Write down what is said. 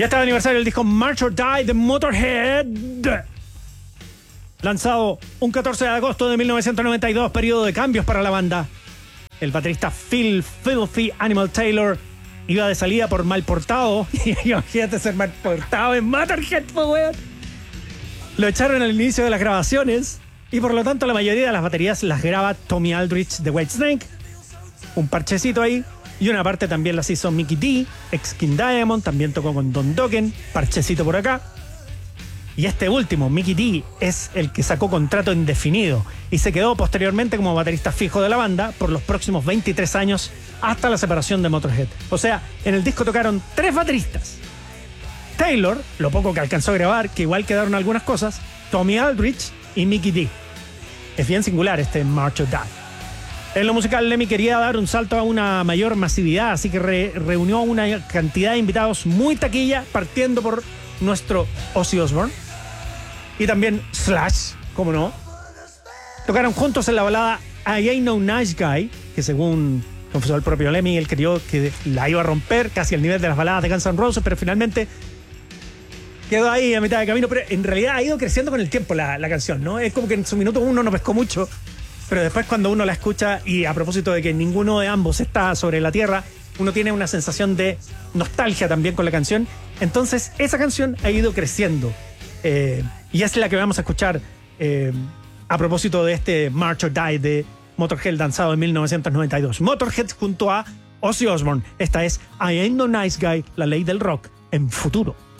Ya está el aniversario del disco March or Die de Motorhead, lanzado un 14 de agosto de 1992, periodo de cambios para la banda. El baterista Phil "Filthy Animal" Taylor iba de salida por mal portado. Imagínate ser mal portado en Motorhead, pues, weón. Lo echaron al inicio de las grabaciones y por lo tanto la mayoría de las baterías las graba Tommy Aldridge de Whitesnake. Un parchecito ahí. Y una parte también las hizo Mikkey Dee, ex King Diamond, también tocó con Don Dokken, parchecito por acá. Y este último, Mikkey Dee, es el que sacó contrato indefinido y se quedó posteriormente como baterista fijo de la banda por los próximos 23 años hasta la separación de Motorhead. O sea, en el disco tocaron 3 bateristas. Taylor, lo poco que alcanzó a grabar, que igual quedaron algunas cosas, Tommy Aldridge y Mikkey Dee. Es bien singular este March or Die. En lo musical, Lemmy quería dar un salto a una mayor masividad, así que reunió una cantidad de invitados muy taquilla, partiendo por nuestro Ozzy Osbourne y también Slash, como no. Tocaron juntos en la balada I Ain't No Nice Guy, que según confesó el propio Lemmy, él creyó que la iba a romper casi al nivel de las baladas de Guns N' Roses, pero finalmente quedó ahí a mitad de camino. Pero en realidad ha ido creciendo con el tiempo la canción, ¿no? Es como que en su minuto uno no pescó mucho, pero después cuando uno la escucha, y a propósito de que ninguno de ambos está sobre la tierra, uno tiene una sensación de nostalgia también con la canción. Entonces esa canción ha ido creciendo, y es la que vamos a escuchar a propósito de este March or Die de Motorhead, lanzado en 1992. Motorhead junto a Ozzy Osbourne. Esta es I Ain't No Nice Guy, la ley del rock en Futuro.